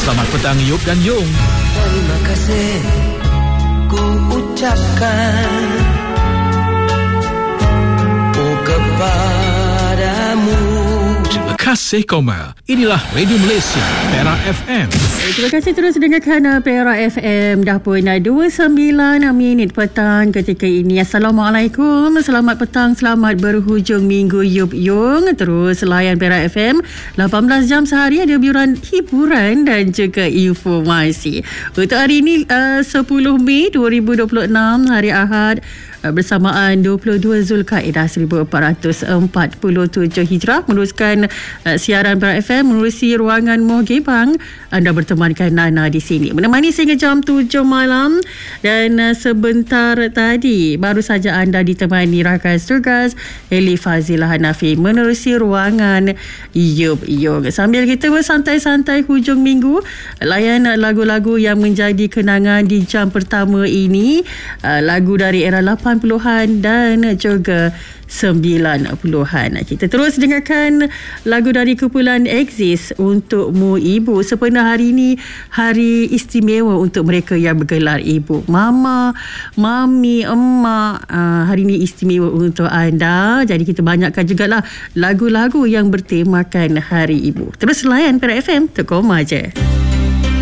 Selamat petang Yop dan Yung. Terima kasih ku ucapkan kepadamu. Terima kasih Komal. Inilah Radio Malaysia, Perak FM. Terima kasih terus dengarkan Perak FM. Dah pun 29 petang ketika ini. Assalamualaikum. Selamat petang, selamat berhujung minggu Yub Yung. Terus layan Perak FM 18 jam sehari, ada biuran hiburan dan juga informasi. Untuk hari ini 10 Mei 2026, hari Ahad, bersamaan 22 Zulkaidah 1447 Hijrah. Meneruskan siaran Perak FM menerusi ruangan Mohgebang. Anda bertemankan Nana di sini, menemani sehingga jam 7 malam. Dan sebentar tadi baru saja anda ditemani rakan tugas Eli Fazilah Hanafi menerusi ruangan Yub Yung. Sambil kita bersantai-santai hujung minggu, layan lagu-lagu yang menjadi kenangan di jam pertama ini. Lagu dari era 80-an dan juga 90-an. Kita terus dengarkan lagu dari kumpulan Exist, Untukmu Ibu. Sebenarnya hari ini hari istimewa untuk mereka yang bergelar ibu. Mama, mami, emak, hari ini istimewa untuk anda. Jadi kita banyakkan jugalah lagu-lagu yang bertemakan hari ibu. Terus layan Perak FM, tekom aja.